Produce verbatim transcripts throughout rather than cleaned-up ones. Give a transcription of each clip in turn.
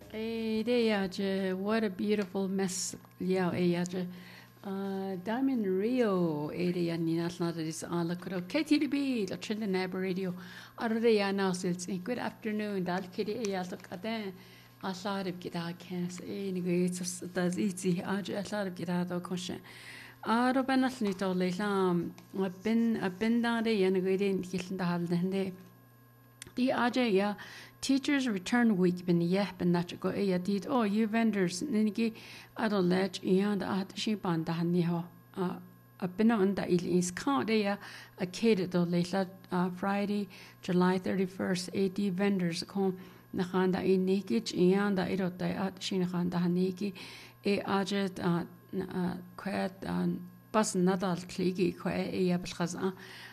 Hey, there, what a beautiful mess. Yeah, hey, uh, Diamond Rio area ni national is on the K T B, the Trinidad Neighbor Radio. Already announced it's good afternoon. That kitty a look at that. I thought of get out can't anyway, it's that's easy. I thought of get out of question. Ah, Robin Nito Lam. I've been I've been down there and we didn't get in the hall then. The aja ya teachers return week bin yeh bin nach go ya did oh you vendors nigi adol lech and at shi ban da ni ho a bin on da il is count ya a kid do leila Friday July thirty-first eighty vendors kom na khan da in nigi and da iro da at shi na khan da nigi e aja kwet bas nadal kligi kwe e ya bel khazan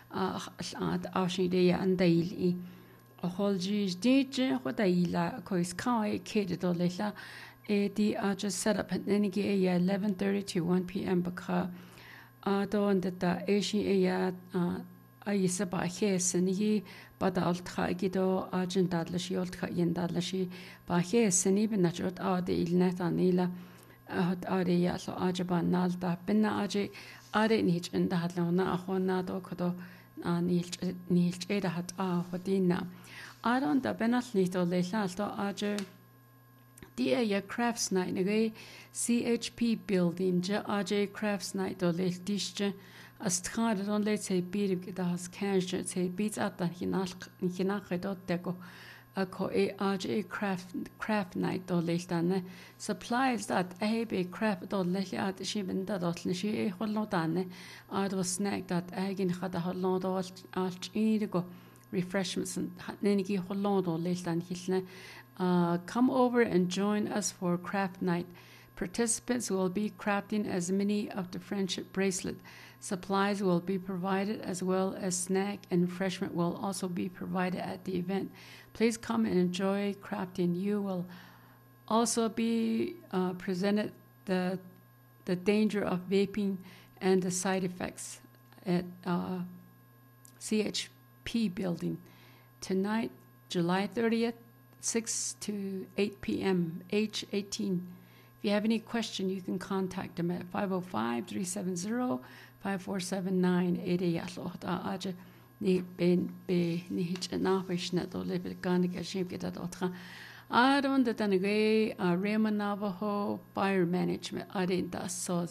at ashi de ya and da il a whole G's D J what I la cois kai kid do leila e di a just set up at any a eleven thirty to one p m baka a do and da ashi a ya a yisa ba hes ni ba da alt kha gido a jin dad la shi alt kha yen dad la shi ba hes ni bin nachot a de il net anila hat a de ya so a jaban nal da bin na a je a de ni chin da hat na a khona do khodo nil nil eda hat a hodina Aron da benal nito leila alto aje dia ya crafts night nage C H P building ja aje crafts night do leil disje as trade don let say bid da has kanje say beats at da hinal hinal do dego a ko e aje craft craft night do leil dan supplies that a be craft do leil at shi bin da dot shi e hollo dan ad was snack that agin khada hollo do alt go refreshments and nenigi hollondo leiltan hilne come over and join us for craft night. Participants will be crafting as many of the friendship bracelet. Supplies will be provided as well as snack and refreshment will also be provided at the event. Please come and enjoy crafting. You will also be uh, presented the the danger of vaping and the side effects at uh, C H P building tonight, July thirtieth, six to eight p m age eighteen. If you have any question, you can contact them at five oh five, three seven zero, five four seven nine. eighty aja ni ben be ni hich na vishna do le gan ga shim get at otra adon the tanage Raymond Navajo fire management adin das so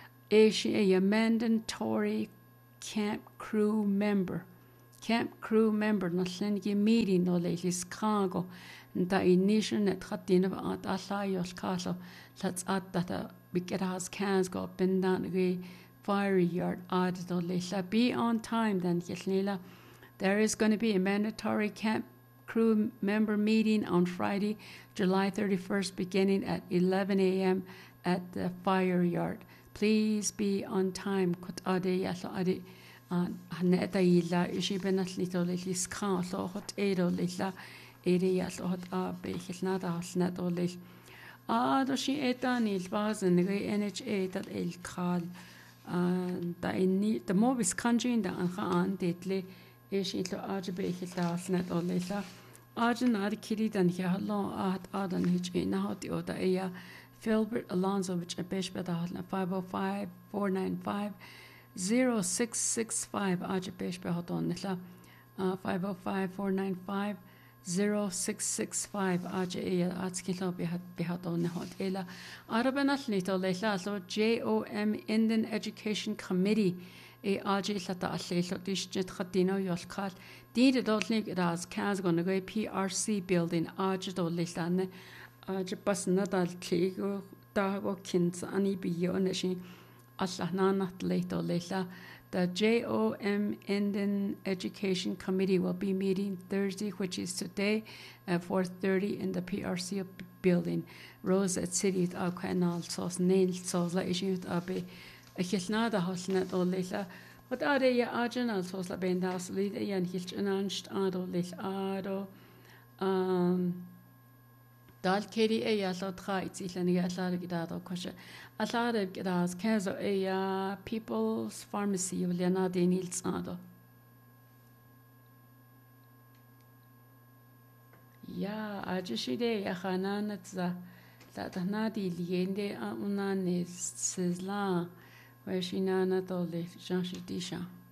a mandatory camp crew member Camp crew member no slengi meeting no lelis kago da initial net khatin ba at alla yos kaso let's at that biket has cans go bin down the fiery yard ad do lesla be on time then yesnila there is going to be a mandatory camp crew member meeting on Friday July thirty-first beginning at eleven a m at the fire yard. Please be on time kut ade yasla ade Haneta ila ishi benat lito lilis khan lo hot edo lila area lo hot a be hilnada hasnat o lil a do shi etan il bazen ge N H A dat el khal da inni the mobis kanjin da an khan detle ishi lo aj be hilda hasnat o lila ajin ad kiri dan ya lo at adan hich na hot o da ya Philbert Alonso which a besh bada five oh five, four nine five zero six six five aja besh behaton nila five oh five, four nine five, zero six six five aja e atskilo behat behaton nehot ela arabanat nito leila so J O M Indian Education Committee e aja lata allelo disjet khatino yolkhat did dotlik ras kaz gonna go P R C building aja do leilane aja bas nadal kligo da go kins ani biyo neshi the J O M Indian Education Committee will be meeting Thursday, which is today, at four thirty in the P R C building. Rose at City of Canal, so nail so la issued abe a hilnada hosnet or leila. What are they? Arjun so la bendas lead a yan hilch announced ado lich ado. Um, Dal keri e ya lo tra itzilan ya la gidado kosha. Alare gidas kenzo e ya People's Pharmacy Uliana de Nils ado. Ya, ajishide ya hanana tza la tanadi liende a una ne sisla wa shinana tole Jean Shidisha.